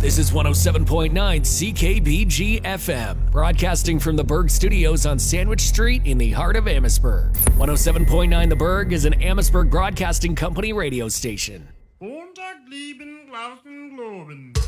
This is 107.9 CKBG FM, broadcasting from the Berg Studios on Sandwich Street in the heart of Amherstburg. 107.9 The Berg is an Amherstburg Broadcasting Company radio station. Montag, lieben, Glauben, Globen.